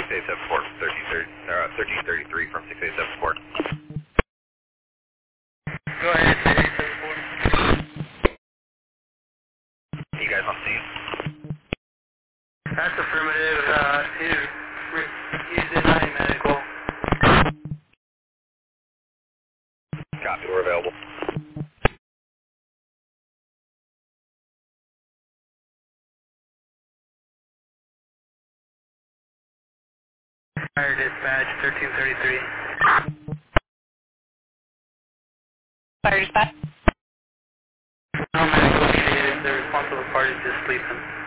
6874 from 1333 from 6874. Go ahead, 6874. You guys on scene? That's affirmative. He's denying medical. Copy, we're available. Fire dispatch, 1333. Fire dispatch. No medical needed. The responsible party is just sleeping.